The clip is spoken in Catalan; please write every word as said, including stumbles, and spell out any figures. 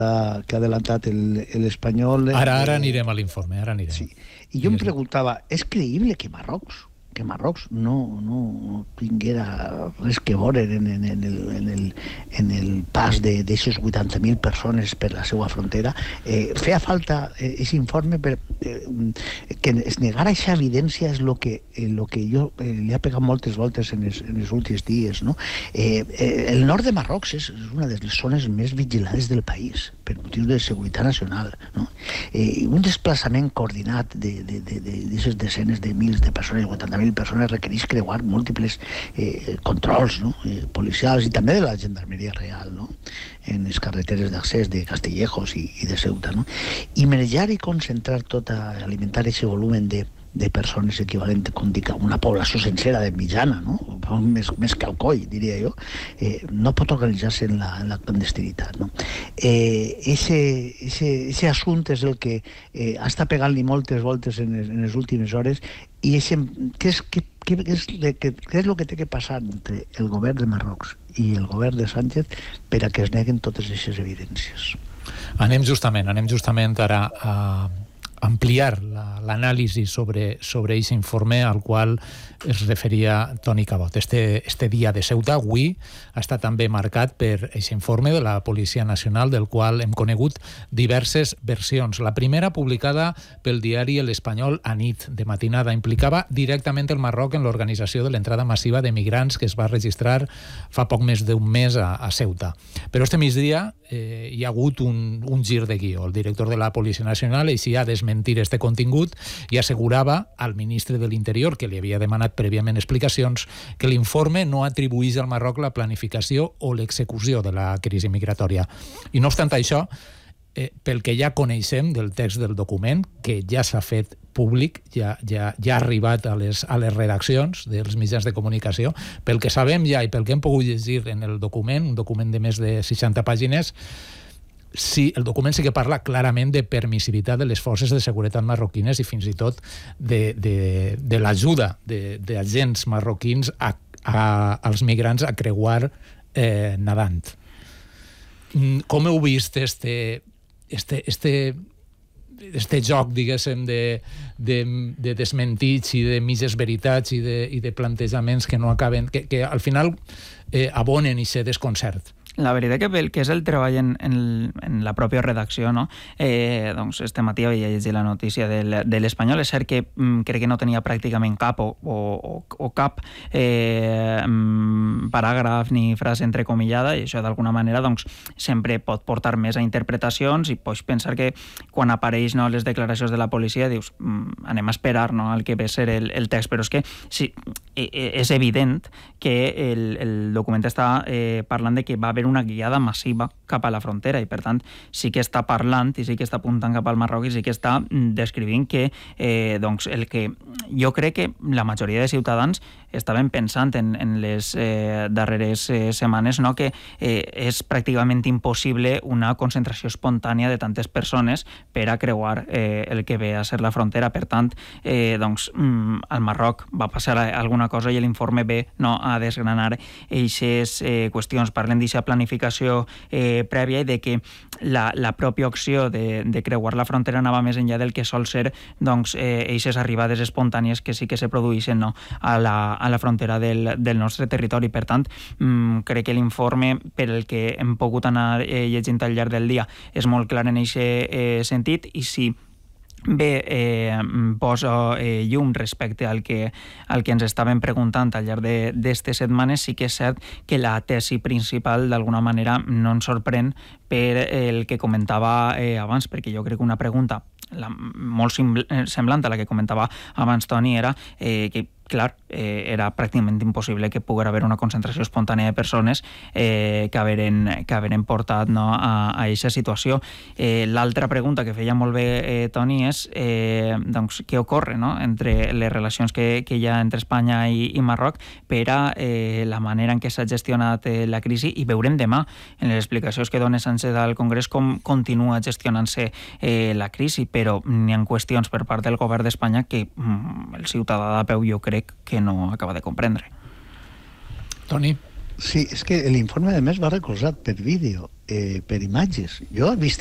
que ha adelantat el, el espanyol. Ara, ara anirem a l'informe, ara anirem. Sí. I jo em preguntava, és creïble que Marrocs, que Marrocs no, no tinguera res que veure en, en, en, el, en, el, en el pas d'aixes vuitanta mil persones per la seva frontera? Eh, feia falta aquest eh, informe per, eh, que es negara aquesta evidència és el que, eh, lo que jo eh, li ha pegat moltes voltes en els, en els últims dies, no? Eh, eh, el nord de Marrocs és, és una de les zones més vigilades del país per motius de seguretat nacional, no? Eh, un desplaçament coordinat d'aquestes de, de, de, desenes de mils de persones, vuitanta mil persones, requereix creuar múltiples eh, controls, no? eh, policials i també de la gendarmeria real, no? En les carreteres d'accés de Castillejos i, i de Ceuta, no? I manejar i concentrar tot a alimentar aquest volumen de de persones equivalent a una població sencera de mitjana, no? més, més que Alcoi, diria jo, eh, no pot organitzar-se en la, en la clandestinitat. No? Eh, ese, ese, ese assumpte és el que eh, està pegant-li moltes voltes en les, en les últimes hores i ese, què, és, què, què, és, què, què és el que té que passar entre el govern de Marrocs i el govern de Sánchez per a que es neguen totes aquestes evidències. Anem justament, anem justament ara a ampliar l'anàlisi sobre sobre aquest informe al qual es referia Toni Cabot. Este, este dia de Ceuta avui està també marcat per aquest informe de la Policia Nacional, del qual hem conegut diverses versions. La primera, publicada pel diari L'Espanyol a nit, de matinada, implicava directament el Marroc en l'organització de l'entrada massiva de migrants que es va registrar fa poc més d'un mes a, a Ceuta. Però este migdia eh, hi ha hagut un, un gir de guió. El director de la Policia Nacional així ha desmentir este contingut i assegurava al ministre de l'Interior, que li havia demanat prèviament explicacions, que l'informe no atribuís al Marroc la planificació o l'execució de la crisi migratòria. I no obstant això, eh, pel que ja coneixem del text del document, que ja s'ha fet públic, ja, ja, ja ha arribat a les, a les redaccions dels mitjans de comunicació, pel que sabem ja i pel que hem pogut llegir en el document, un document de més de seixanta pàgines, sí, el document sí que parla clarament de permissivitat de les forces de seguretat marroquines i fins i tot de, de, de l'ajuda d'agents marroquins a, a, als migrants a creuar eh, nadant. Com heu vist este, este, este, este joc, diguéssim, de, de, de desmentits i de mitges veritats i de, i de plantejaments que no acaben, que, que al final eh, abonen i se desconcert? La veritat que pel que és el treball en, en, en la pròpia redacció, no? eh, doncs este matí havia llegit la notícia del, de l'Espanyol. És cert que mm, crec que no tenia pràcticament cap o, o, o cap eh, paràgraf ni frase entrecomillada, i això d'alguna manera doncs, sempre pot portar més a interpretacions i pots pensar que quan apareix, no, les declaracions de la policia dius mm, anem a esperar, no, el que ve a ser el, el text, però és que sí, és evident que el, el document està eh, parlant de que va haver una guiada massiva cap a la frontera i per tant sí que està parlant i sí que està apuntant cap al Marroc i sí que està descrivint que eh, doncs el que jo crec que la majoria de ciutadans estaven pensant en, en les eh, darreres eh, setmanes, no? que eh, és pràcticament impossible una concentració espontània de tantes persones per a creuar eh, el que ve a ser la frontera. Per tant, eh, doncs, mm, al Marroc va passar alguna cosa i l'informe ve, no, a desgranar aquestes eh, qüestions. Parlen d'aquesta planificació eh, prèvia i de que la, la pròpia opció de, de creuar la frontera anava més enllà del que sol ser doncs, eh, aquestes arribades espontànies que sí que se produeixen, no, a la, a la frontera del, del nostre territori. Per tant, mmm, crec que l'informe, per el que hem pogut anar eh, llegint al llarg del dia, és molt clar en aquest eh, sentit, i si bé, eh, posa eh, llum respecte al que, al que ens estàvem preguntant al llarg d'aquestes setmanes, sí que és cert que la tesi principal d'alguna manera no ens sorprèn per el que comentava eh, abans, perquè jo crec que una pregunta la, molt semblant a la que comentava abans Toni era eh, que clar, eh, era pràcticament impossible que pogués haver una concentració espontània de persones eh, que haveren, que haveren portat, no, a aquesta situació. Eh, L'altra pregunta que feia molt bé eh, Toni és eh, doncs, què ocorre, no, entre les relacions que, que hi ha entre Espanya i, i Marroc per a eh, la manera en què s'ha gestionat eh, la crisi, i veurem demà en les explicacions que dona Sánchez al Congrés com continua gestionant-se eh, la crisi, però n'hi ha qüestions per part del govern d'Espanya que mm, el ciutadà de peu jo crec que no acaba de comprendre. Toni? Sí, és que l'informe, a més, va recolzat per vídeo, eh, per imatges. Jo he vist